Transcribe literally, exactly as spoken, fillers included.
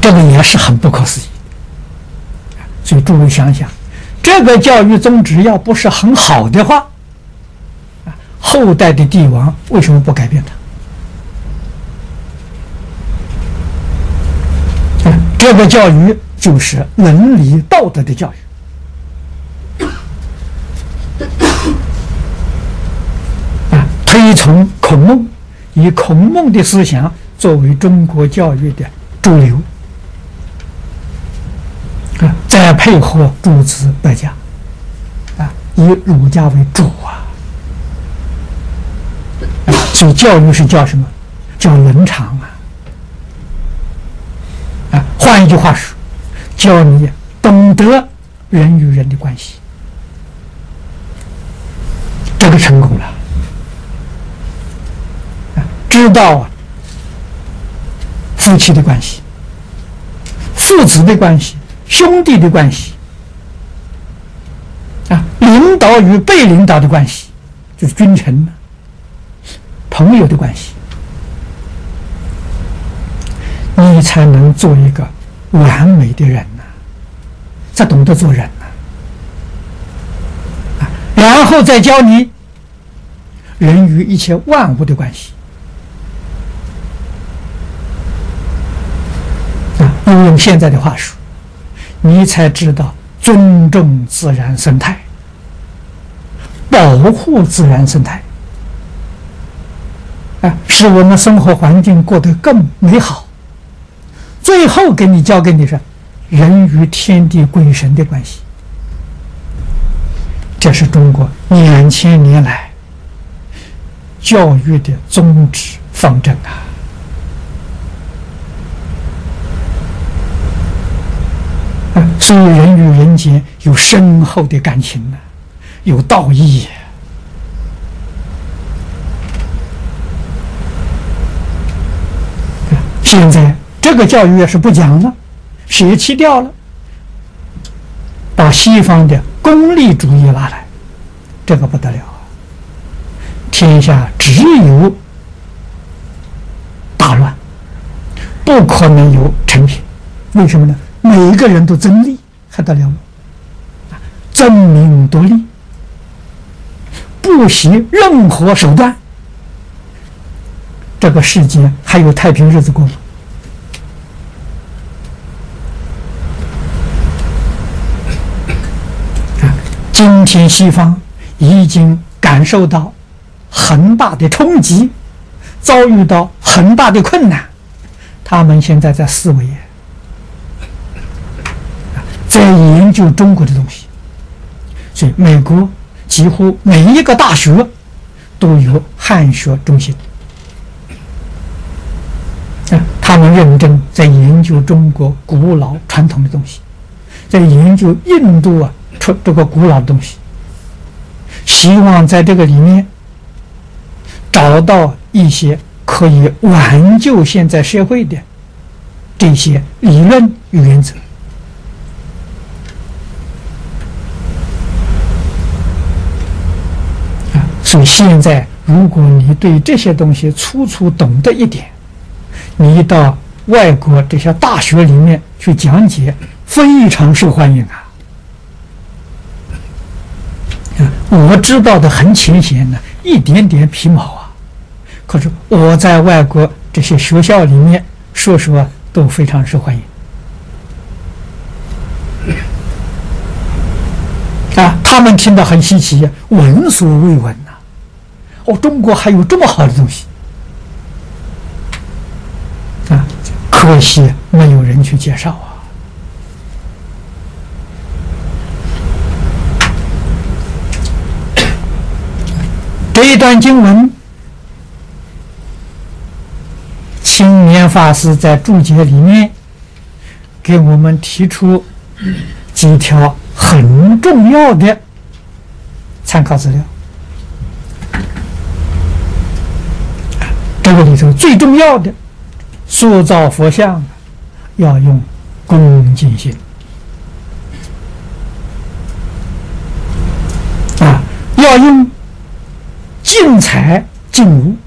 这个也是很不可思议。所以诸位想想，这个教育宗旨要不是很好的话，后代的帝王为什么不改变它？这个教育就是伦理道德的教育，啊，推崇孔孟，以孔孟的思想作为中国教育的主流，啊，再配合诸子百家，啊，以儒家为主啊。所以教育是叫什么？叫伦常啊！啊，换一句话说，教你懂得人与人的关系，这个成功了。啊，知道啊，夫妻的关系、父子的关系、兄弟的关系，啊，领导与被领导的关系，就是君臣呢。朋友的关系，你才能做一个完美的人呢、啊，才懂得做人呢、啊。啊，然后再教你人与一切万物的关系。啊，用现在的话说，你才知道尊重自然生态，保护自然生态。使我们生活环境过得更美好。最后给你教给你是人与天地鬼神的关系，这是中国两千年来教育的宗旨方针啊！啊，所以人与人间有深厚的感情呢、啊，有道义、啊。现在这个教育是不讲了，舍弃掉了，把西方的功利主义拿来，这个不得了啊！天下只有大乱，不可能有成品。为什么呢？每一个人都争利，还得了吗？争名夺利，不惜任何手段，这个世界还有太平日子过吗？今天西方已经感受到很大的冲击，遭遇到很大的困难，他们现在在思维，在研究中国的东西。所以美国几乎每一个大学都有汉学中心，他们认真在研究中国古老传统的东西，在研究印度啊出这个古老的东西，希望在这个里面找到一些可以挽救现在社会的这些理论与原则。啊，所以现在如果你对这些东西粗粗懂得一点，你到外国这些大学里面去讲解，非常受欢迎啊！我知道的很浅显的，一点点皮毛啊，可是我在外国这些学校里面说说都非常受欢迎啊！他们听得很稀奇，闻所未闻呐、啊！哦，中国还有这么好的东西啊！可惜没有人去介绍啊。这一段经文，青年法师在注解里面给我们提出几条很重要的参考资料。这个里头最重要的，塑造佛像要用恭敬心啊，要用净财净无